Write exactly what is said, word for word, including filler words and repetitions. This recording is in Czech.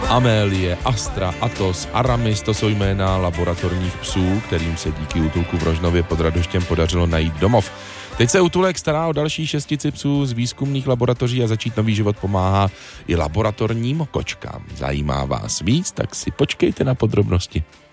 Amélie, Astra, Atos, Aramis, to jsou jména laboratorních psů, kterým se díky útulku v Rožnově pod Radoštěm podařilo najít domov. Teď se útulek stará o další šestici psů z výzkumných laboratoří a začít nový život pomáhá i laboratorním kočkám. Zajímá vás víc, tak si počkejte na podrobnosti.